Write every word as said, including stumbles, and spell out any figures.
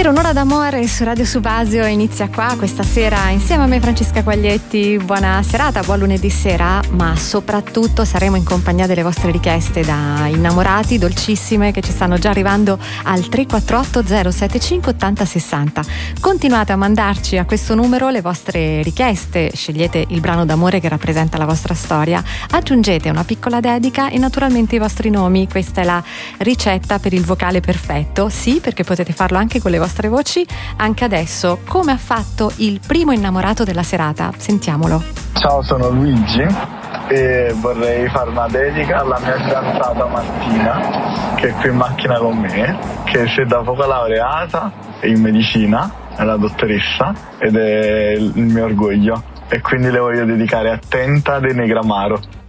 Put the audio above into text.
Per un'ora d'amore su Radio Subasio inizia qua questa sera insieme a me Francesca Quaglietti. Buona serata, buon lunedì sera, ma soprattutto saremo in compagnia delle vostre richieste da innamorati dolcissime che ci stanno già arrivando al tre quattro otto zero sette cinque otto zero sei zero. Continuate a mandarci a questo numero le vostre richieste, scegliete il brano d'amore che rappresenta la vostra storia, aggiungete una piccola dedica e naturalmente i vostri nomi. Questa è la ricetta per il vocale perfetto, sì, perché potete farlo anche con le vostre voci. Anche adesso, come ha fatto il primo innamorato della serata? Sentiamolo. Ciao, sono Luigi e vorrei fare una dedica alla mia fidanzata Martina, che è qui in macchina con me, che si è da poco laureata in medicina, è la dottoressa ed è il mio orgoglio, e quindi le voglio dedicare Attenta de Negramaro.